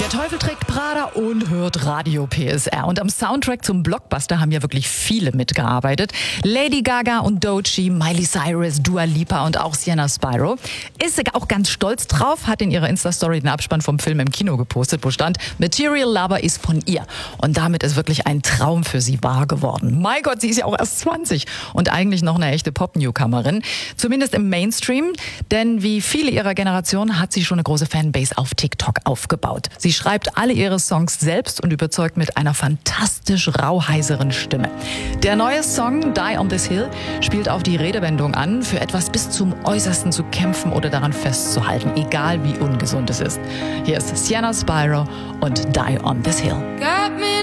Der Teufel trägt Prada und hört Radio PSR. Und am Soundtrack zum Blockbuster haben ja wirklich viele mitgearbeitet. Lady Gaga und Doechii, Miley Cyrus, Dua Lipa und auch Sienna Spyro. Ist sie auch ganz stolz drauf, hat in ihrer Insta-Story den Abspann vom Film im Kino gepostet, wo stand, Material Lover ist von ihr. Und damit ist wirklich ein Traum für sie wahr geworden. Mein Gott, sie ist ja auch erst 20 und eigentlich noch eine echte Pop-Newcomerin. Zumindest im Mainstream, denn wie viele ihrer Generation hat sie schon eine große Fanbase auf TikTok aufgebaut. Sie schreibt alle ihre Songs selbst und überzeugt mit einer fantastisch rauheiseren Stimme. Der neue Song Die on This Hill spielt auf die Redewendung an, für etwas bis zum Äußersten zu kämpfen oder daran festzuhalten, egal wie ungesund es ist. Hier ist Sienna Spyro und Die on This Hill.